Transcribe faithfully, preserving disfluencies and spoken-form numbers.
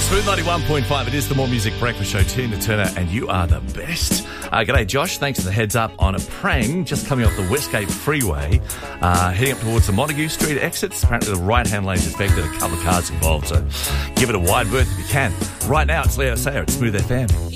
Smooth ninety-one point five, it is the More Music Breakfast Show. Tina Turner, and you are the best. Uh, g'day, Josh. Thanks for the heads up on a prang just coming off the Westgate Freeway, uh, heading up towards the Montague Street exits. Apparently the right-hand lane's affected, a couple of cars involved, so give it a wide berth if you can. Right now, it's Leo Sayer at Smooth F M.